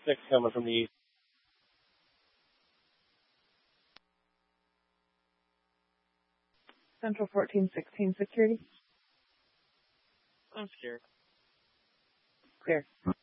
6 coming from the east. Central 1416 security. I'm scared. Clear.